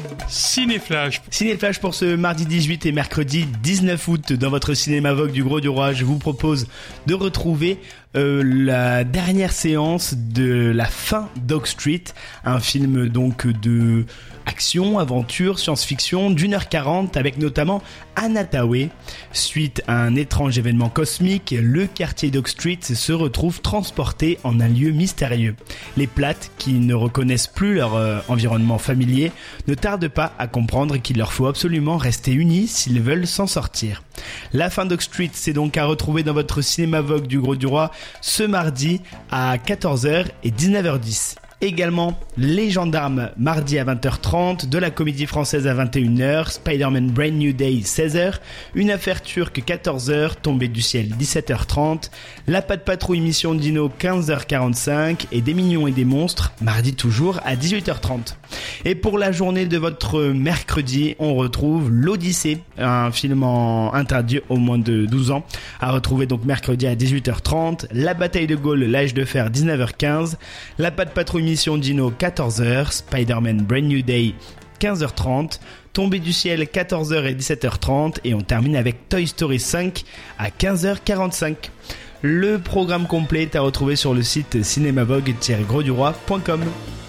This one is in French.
Cinéflash. Cinéflash pour ce mardi 18 et mercredi 19 août dans votre cinéma Vogue du Gros du Roi. Je vous propose de retrouver la dernière séance de la fin d'Oak Street, un film donc de action, aventure, science-fiction d'1h40 avec notamment Anne Hathaway. Suite à un étrange événement cosmique, le quartier d'Oak Street se retrouve transporté en un lieu mystérieux. Les Platt, qui ne reconnaissent plus leur environnement familier, ne tardent pas à comprendre qu'il leur faut absolument rester unis s'ils veulent s'en sortir. La fin d'Oak Street, c'est donc à retrouver dans votre cinéma Vogue du Gros du Roi ce mardi à 14h et 19h10. Également, Les Gendarmes, mardi à 20h30, de la Comédie Française à 21h, Spider-Man Brand New Day 16h, Une affaire turque 14h, Tombée du ciel 17h30, La Patte Patrouille Mission Dino 15h45 et Des Mignons et des Monstres, mardi toujours à 18h30. Et pour la journée de votre mercredi, on retrouve L'Odyssée, un film interdit aux moins de 12 ans, à retrouver donc mercredi à 18h30, La Bataille de Gaulle, l'âge de fer 19h15, La Patte Patrouille Mission Dino 14h, Spider-Man Brand New Day 15h30, Tombée du ciel 14h et 17h30 et on termine avec Toy Story 5 à 15h45. Le programme complet est à retrouver sur le site cinémavogue-grosduroi.com.